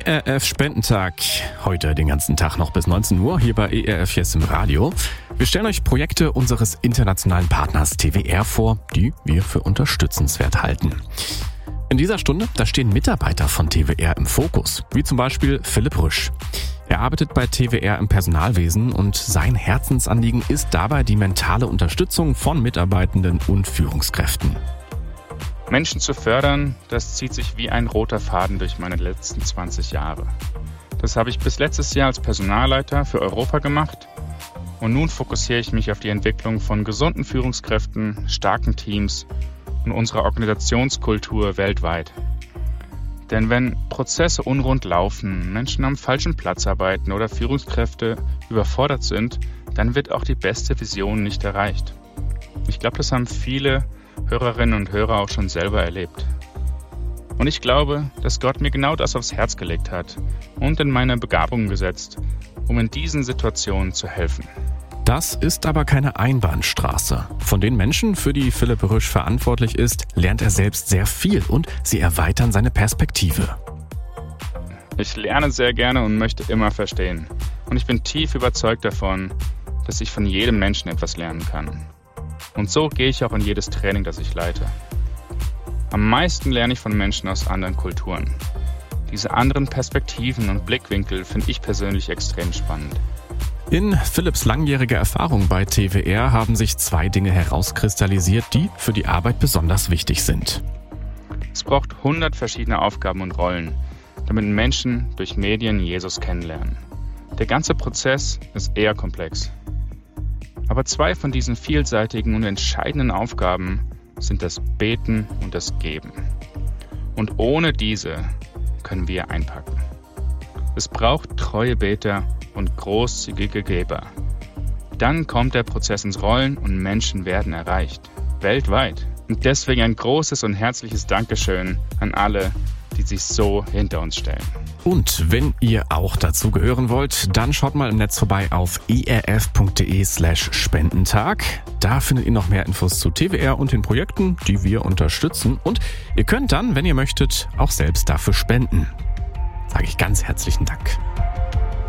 ERF Spendentag. Heute den ganzen Tag noch bis 19 Uhr hier bei ERF Yes im Radio. Wir stellen euch Projekte unseres internationalen Partners TWR vor, die wir für unterstützenswert halten. In dieser Stunde, da stehen Mitarbeiter von TWR im Fokus, wie zum Beispiel Philipp Rüsch. Er arbeitet bei TWR im Personalwesen und sein Herzensanliegen ist dabei die mentale Unterstützung von Mitarbeitenden und Führungskräften. Menschen zu fördern, das zieht sich wie ein roter Faden durch meine letzten 20 Jahre. Das habe ich bis letztes Jahr als Personalleiter für Europa gemacht und nun fokussiere ich mich auf die Entwicklung von gesunden Führungskräften, starken Teams und unserer Organisationskultur weltweit. Denn wenn Prozesse unrund laufen, Menschen am falschen Platz arbeiten oder Führungskräfte überfordert sind, dann wird auch die beste Vision nicht erreicht. Ich glaube, das haben viele Hörerinnen und Hörer auch schon selber erlebt. Und ich glaube, dass Gott mir genau das aufs Herz gelegt hat und in meine Begabungen gesetzt, um in diesen Situationen zu helfen. Das ist aber keine Einbahnstraße. Von den Menschen, für die Philipp Rüsch verantwortlich ist, lernt er selbst sehr viel und sie erweitern seine Perspektive. Ich lerne sehr gerne und möchte immer verstehen. Und ich bin tief überzeugt davon, dass ich von jedem Menschen etwas lernen kann. Und so gehe ich auch in jedes Training, das ich leite. Am meisten lerne ich von Menschen aus anderen Kulturen. Diese anderen Perspektiven und Blickwinkel finde ich persönlich extrem spannend. In Philipps langjähriger Erfahrung bei TWR haben sich 2 Dinge herauskristallisiert, die für die Arbeit besonders wichtig sind. Es braucht 100 verschiedene Aufgaben und Rollen, damit Menschen durch Medien Jesus kennenlernen. Der ganze Prozess ist eher komplex. Aber 2 von diesen vielseitigen und entscheidenden Aufgaben sind das Beten und das Geben. Und ohne diese können wir einpacken. Es braucht treue Beter und großzügige Geber. Dann kommt der Prozess ins Rollen und Menschen werden erreicht. Weltweit. Und deswegen ein großes und herzliches Dankeschön an alle, die sich so hinter uns stellen. Und wenn ihr auch dazu gehören wollt, dann schaut mal im Netz vorbei auf erf.de/Spendentag. Da findet ihr noch mehr Infos zu TWR und den Projekten, die wir unterstützen. Und ihr könnt dann, wenn ihr möchtet, auch selbst dafür spenden. Sage ich ganz herzlichen Dank.